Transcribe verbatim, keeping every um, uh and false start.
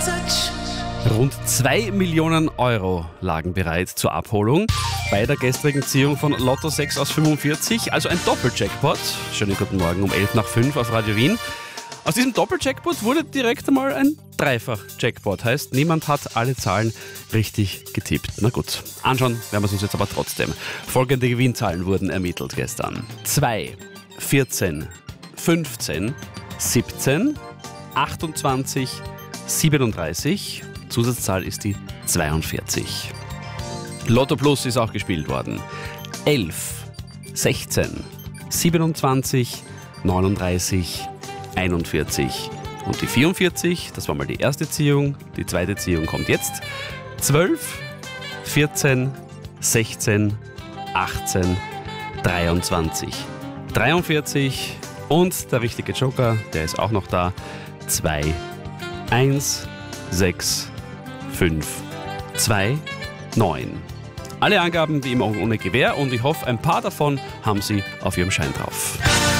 Rund zwei Millionen Euro lagen bereit zur Abholung bei der gestrigen Ziehung von Lotto sechs aus fünfundvierzig, also ein Doppeljackpot. Schönen guten Morgen um elf nach fünf auf Radio Wien. Aus diesem Doppeljackpot wurde direkt einmal ein Dreifach-Jackpot. Heißt, niemand hat alle Zahlen richtig getippt. Na gut, anschauen werden wir es uns jetzt aber trotzdem. Folgende Gewinnzahlen wurden ermittelt gestern. zwei, vierzehn, fünfzehn, siebzehn, achtundzwanzig, siebenunddreißig. Zusatzzahl ist die zweiundvierzig. Lotto Plus ist auch gespielt worden. elf, sechzehn, siebenundzwanzig, neununddreißig, einundvierzig und die vierundvierzig. Das war mal die erste Ziehung. Die zweite Ziehung kommt jetzt. zwölf, vierzehn, sechzehn, achtzehn, dreiundzwanzig, dreiundvierzig und der richtige Joker, der ist auch noch da. zwei, eins, sechs, fünf, zwei, neun. Alle Angaben wie immer ohne Gewähr und ich hoffe, ein paar davon haben Sie auf Ihrem Schein drauf.